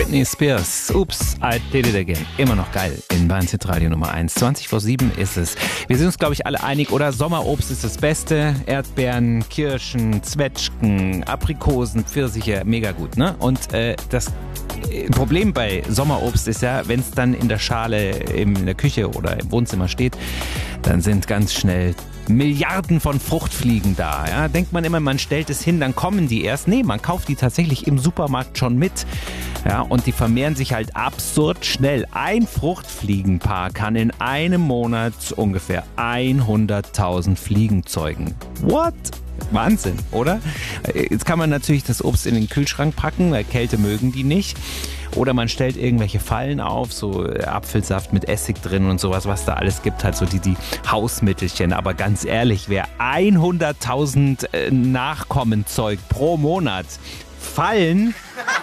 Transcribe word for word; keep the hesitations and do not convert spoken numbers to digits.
Britney Spears, Oops, I Did It Again. Immer noch geil in Bayern Hit Radio Nummer eins. zwanzig vor sieben ist es. Wir sind uns, glaube ich, alle einig, oder? Sommerobst ist das Beste. Erdbeeren, Kirschen, Zwetschgen, Aprikosen, Pfirsiche, mega gut, ne? Und äh, das Problem bei Sommerobst ist ja, wenn es dann in der Schale in der Küche oder im Wohnzimmer steht, dann sind ganz schnell Milliarden von Fruchtfliegen da. Ja? Denkt man immer, man stellt es hin, dann kommen die erst. Nee, man kauft die tatsächlich im Supermarkt schon mit. Ja, und die vermehren sich halt absurd schnell. Ein Fruchtfliegenpaar kann in einem Monat ungefähr hunderttausend Fliegen zeugen. What? Wahnsinn, oder? Jetzt kann man natürlich das Obst in den Kühlschrank packen, weil Kälte mögen die nicht. Oder man stellt irgendwelche Fallen auf, so Apfelsaft mit Essig drin und sowas, was da alles gibt, halt so die, die Hausmittelchen. Aber ganz ehrlich, wer hunderttausend Nachkommen zeugt pro Monat, Fallen